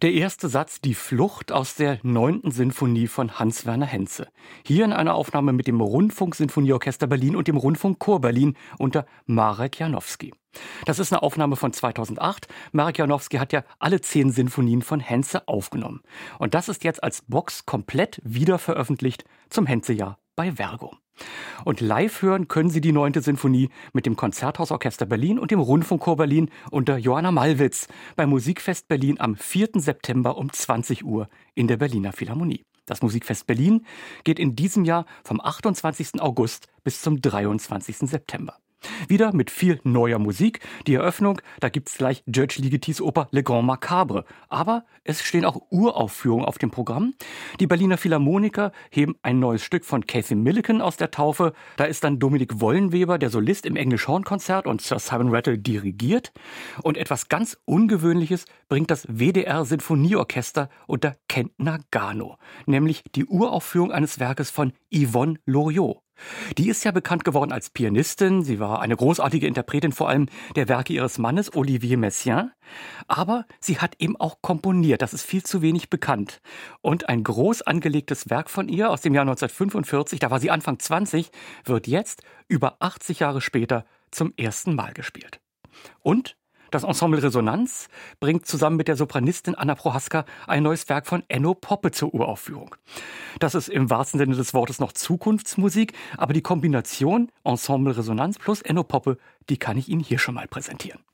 Der erste Satz, die Flucht aus der 9. Sinfonie von Hans-Werner Henze. Hier in einer Aufnahme mit dem Rundfunk-Sinfonieorchester Berlin und dem Rundfunkchor Berlin unter Marek Janowski. Das ist eine Aufnahme von 2008. Marek Janowski hat ja alle 10 Sinfonien von Henze aufgenommen. Und das ist jetzt als Box komplett wiederveröffentlicht zum Henze-Jahr bei Vergo. Und live hören können Sie die 9. Sinfonie mit dem Konzerthausorchester Berlin und dem Rundfunkchor Berlin unter Johanna Mallwitz beim Musikfest Berlin am 4. September um 20 Uhr in der Berliner Philharmonie. Das Musikfest Berlin geht in diesem Jahr vom 28. August bis zum 23. September. Wieder mit viel neuer Musik. Die Eröffnung, da gibt's gleich György Ligetis Oper Le Grand Macabre. Aber es stehen auch Uraufführungen auf dem Programm. Die Berliner Philharmoniker heben ein neues Stück von Cathy Millican aus der Taufe. Da ist dann Dominik Wollenweber, der Solist im English-Horn-Konzert, und Sir Simon Rattle dirigiert. Und etwas ganz Ungewöhnliches bringt das WDR-Sinfonieorchester unter Kent Nagano. Nämlich die Uraufführung eines Werkes von Yvonne Loriot. Die ist ja bekannt geworden als Pianistin. Sie war eine großartige Interpretin vor allem der Werke ihres Mannes Olivier Messiaen. Aber sie hat eben auch komponiert. Das ist viel zu wenig bekannt. Und ein groß angelegtes Werk von ihr aus dem Jahr 1945, da war sie Anfang 20, wird jetzt, über 80 Jahre später, zum ersten Mal gespielt. Und das Ensemble Resonanz bringt zusammen mit der Sopranistin Anna Prohaska ein neues Werk von Enno Poppe zur Uraufführung. Das ist im wahrsten Sinne des Wortes noch Zukunftsmusik, aber die Kombination Ensemble Resonanz plus Enno Poppe, die kann ich Ihnen hier schon mal präsentieren.